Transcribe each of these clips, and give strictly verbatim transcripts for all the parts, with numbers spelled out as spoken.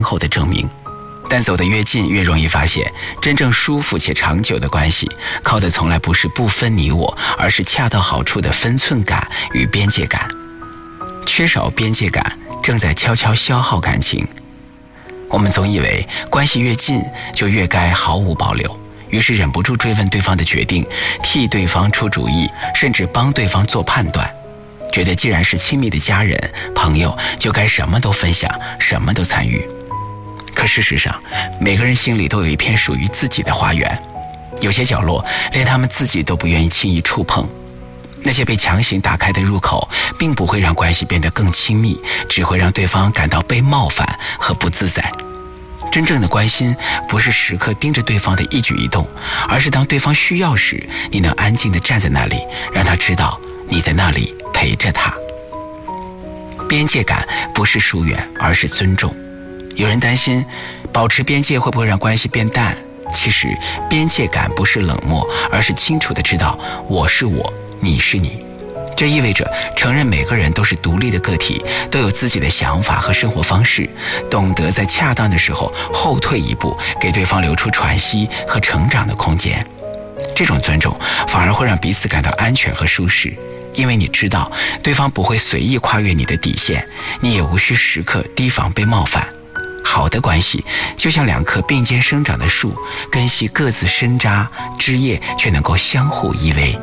后的证明。但走得越近，越容易发现，真正舒服且长久的关系，靠的从来不是不分你我，而是恰到好处的分寸感与边界感。缺少边界感，正在悄悄消耗感情。我们总以为关系越近，就越该毫无保留，于是忍不住追问对方的决定，替对方出主意，甚至帮对方做判断，觉得既然是亲密的家人、朋友，就该什么都分享，什么都参与。可事实上，每个人心里都有一片属于自己的花园，有些角落连他们自己都不愿意轻易触碰。那些被强行打开的入口，并不会让关系变得更亲密，只会让对方感到被冒犯和不自在。真正的关心不是时刻盯着对方的一举一动，而是当对方需要时，你能安静地站在那里，让他知道你在那里陪着他。边界感不是疏远，而是尊重。有人担心保持边界会不会让关系变淡，其实边界感不是冷漠，而是清楚地知道我是我，你是你。这意味着承认每个人都是独立的个体，都有自己的想法和生活方式，懂得在恰当的时候后退一步，给对方留出喘息和成长的空间。这种尊重反而会让彼此感到安全和舒适，因为你知道对方不会随意跨越你的底线，你也无需时刻提防被冒犯。好的关系就像两棵并肩生长的树，根系各自深扎，枝叶却能够相互依偎。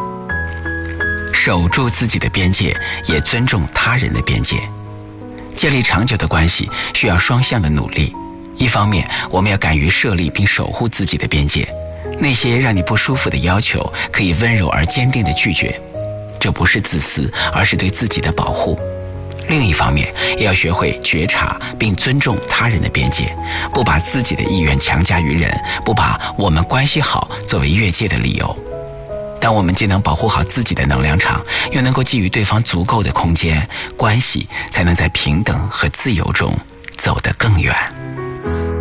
守住自己的边界，也尊重他人的边界。建立长久的关系需要双向的努力，一方面我们要敢于设立并守护自己的边界，那些让你不舒服的要求可以温柔而坚定地拒绝，这不是自私，而是对自己的保护。另一方面也要学会觉察并尊重他人的边界，不把自己的意愿强加于人，不把我们关系好作为越界的理由。当我们既能保护好自己的能量场，又能够给予对方足够的空间，关系才能在平等和自由中走得更远。